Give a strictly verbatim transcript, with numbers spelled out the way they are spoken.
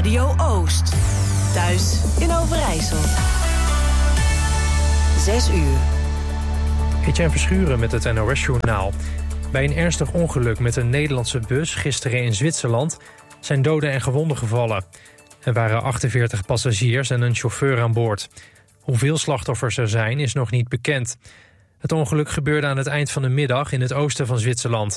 Radio Oost. Thuis in Overijssel. Zes uur. Etienne Verschuren met het N O S-journaal. Bij een ernstig ongeluk met een Nederlandse bus gisteren in Zwitserland zijn doden en gewonden gevallen. Er waren achtenveertig passagiers en een chauffeur aan boord. Hoeveel slachtoffers er zijn is nog niet bekend. Het ongeluk gebeurde aan het eind van de middag in het oosten van Zwitserland.